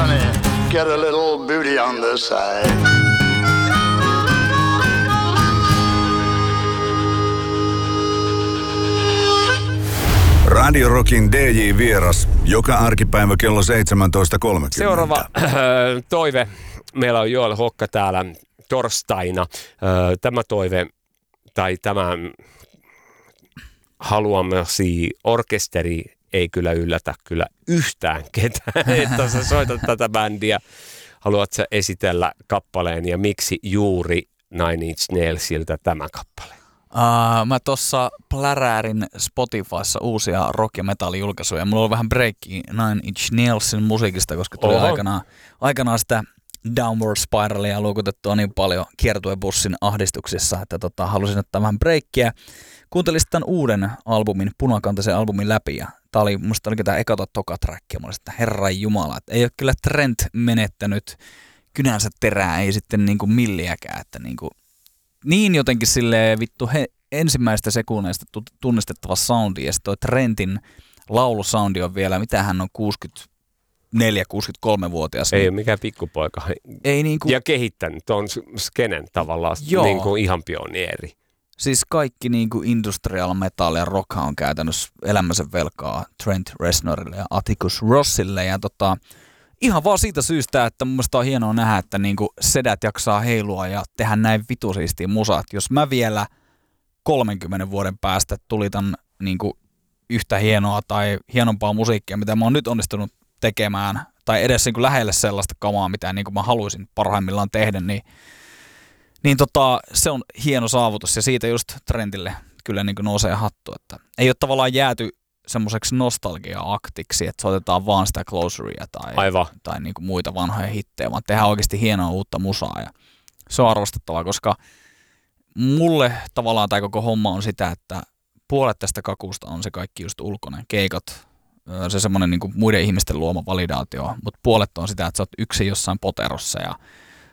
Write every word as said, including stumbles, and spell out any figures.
honey, get a little booty on the side. Radio Rockin D J-vieras joka arkipäivä kello seitsemäntoista kolmekymmentä. Seuraava äh, toive. Meillä on Joel Hokka täällä torstaina. Äh, tämä toive tai tämä haluamasi orkesteri ei kyllä yllätä kyllä yhtään ketään, että sä soitat tätä bändiä. Haluatko sä esitellä kappaleen ja miksi juuri Nine Inch Nailsilta tämä kappale? Uh, mä tossa pläräärin Spotifyssa uusia rock- ja metallijulkaisuja. Mulla on vähän breakki Nine Inch Nailsin musiikista, koska tuli aikanaan, aikanaan sitä Downward Spiralia luokutettua niin paljon kiertuebussin ahdistuksissa, että tota, halusin ottaa vähän breikkiä. Kuuntelin tämän uuden albumin, punakantaisen albumin läpi, ja tää oli, musta olikin tää eka tai toka track, ja mä olin, että herran jumala, että ei ole kyllä Trent menettänyt kynänsä terää, ei sitten niinku milliäkään, että niinku niin jotenkin silleen vittu he, ensimmäistä sekunneista tunnistettava soundi, ja sitten toi Trentin laulusoundi on vielä, mitä hän on, kuusikymmentäneljä kuusikymmentäkolme-vuotias. Ei niin, ole mikään pikkupoika. Ei niinku, ja kehittänyt tuon skenen tavallaan niinku ihan pioneeri. Siis kaikki niinku industrial metal ja rock on käytännössä elämänsä velkaa Trent Reznorille ja Atticus Rossille, ja tota, ihan vaan siitä syystä, että mun mielestä on hienoa nähdä, että niinku sedät jaksaa heilua ja tehdä näin vitusiistia musaa. Jos mä vielä kolmenkymmenen vuoden päästä tulitan niinku yhtä hienoa tai hienompaa musiikkia, mitä mä oon nyt onnistunut tekemään, tai edes niinku lähelle sellaista kamaa, mitä niinku mä haluaisin parhaimmillaan tehdä, niin, niin tota, se on hieno saavutus. Ja siitä just Trentille kyllä niinku nousee hattu. Että ei ole tavallaan jääty semmoiseksi nostalgia-aktiksi, että soitetaan vaan sitä Closeria tai, tai niinku muita vanhoja hittejä, vaan tehdään oikeasti hienoa uutta musaa. Ja se on arvostettavaa, koska mulle tavallaan tämä koko homma on sitä, että puolet tästä kakusta on se kaikki just ulkoinen, keikat, se semmoinen niinku muiden ihmisten luoma validaatio, mutta puolet on sitä, että sä oot yksin jossain poterossa ja